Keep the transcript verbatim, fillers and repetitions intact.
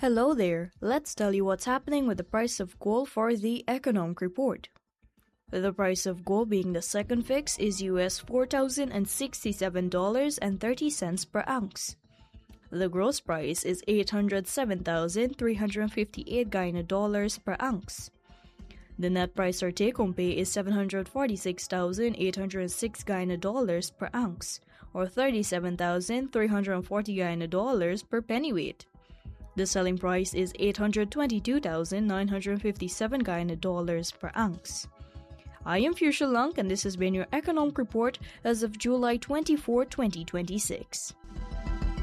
Hello there, let's tell you what's happening with the price of gold for the economic report. The price of gold being the second fix is U S four thousand sixty-seven dollars and thirty cents per ounce. The gross price is eight hundred seven thousand three hundred fifty-eight Guyana dollars per ounce. The net price or take-home pay is seven hundred forty-six thousand eight hundred six Guyana dollars per ounce, or thirty-seven thousand three hundred forty Guyana dollars per pennyweight. The selling price is eight hundred twenty-two thousand nine hundred fifty-seven Guyana dollars per ounce. I am Fuchsia Lunk and this has been your economic report as of July twenty-fourth, twenty twenty-six.